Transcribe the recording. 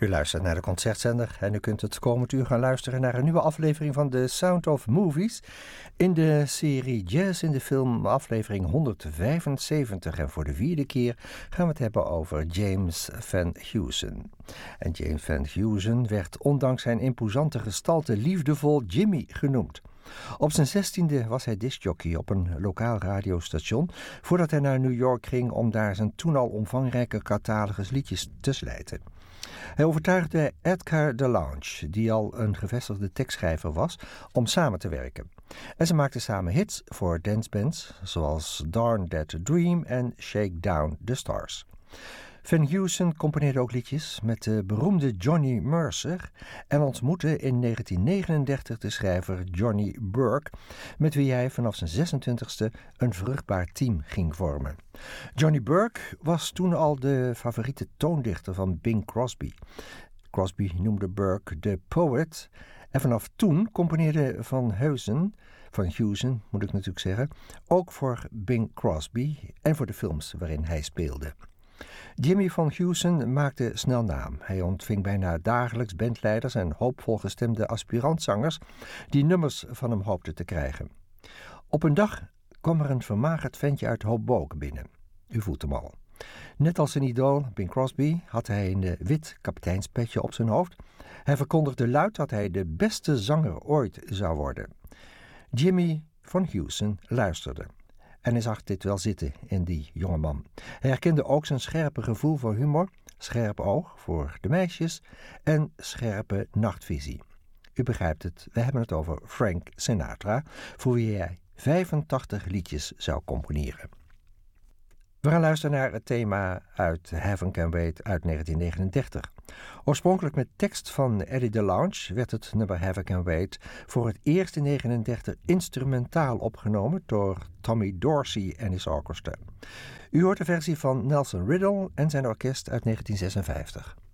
U luistert naar de Concertzender en u kunt het komend uur gaan luisteren naar een nieuwe aflevering van The Sound of Movies in de serie Jazz in de Film, aflevering 175. En voor de 4e keer gaan we het hebben over James Van Heusen. En James Van Heusen werd ondanks zijn imposante gestalte liefdevol Jimmy genoemd. Op zijn 16e was hij discjockey op een lokaal radiostation voordat hij naar New York ging om daar zijn toen al omvangrijke catalogus liedjes te slijten. Hij overtuigde Edgar DeLange, die al een gevestigde tekstschrijver was, om samen te werken. En ze maakten samen hits voor dancebands zoals Darn That Dream en Shake Down the Stars. Van Heusen componeerde ook liedjes met de beroemde Johnny Mercer en ontmoette in 1939 de schrijver Johnny Burke, met wie hij vanaf zijn 26e een vruchtbaar team ging vormen. Johnny Burke was toen al de favoriete toondichter van Bing Crosby. Crosby noemde Burke de poet en vanaf toen componeerde Van Heusen, moet ik natuurlijk zeggen, ook voor Bing Crosby en voor de films waarin hij speelde. Jimmy Van Heusen maakte snel naam. Hij ontving bijna dagelijks bandleiders en hoopvol gestemde aspirantzangers die nummers van hem hoopten te krijgen. Op een dag kwam er een vermagerd ventje uit Hoboken binnen. U voelt hem al. Net als zijn idool Bing Crosby had hij een wit kapiteinspetje op zijn hoofd. Hij verkondigde luid dat hij de beste zanger ooit zou worden. Jimmy Van Heusen luisterde. En hij zag dit wel zitten in die jonge man. Hij herkende ook zijn scherpe gevoel voor humor, scherp oog voor de meisjes en scherpe nachtvisie. U begrijpt het, we hebben het over Frank Sinatra, voor wie hij 85 liedjes zou componeren. We gaan luisteren naar het thema uit Heaven Can Wait uit 1939. Oorspronkelijk met tekst van Eddie DeLange werd het nummer Heaven Can Wait voor het eerst in 1939 instrumentaal opgenomen door Tommy Dorsey en his orchestra. U hoort de versie van Nelson Riddle en zijn orkest uit 1956.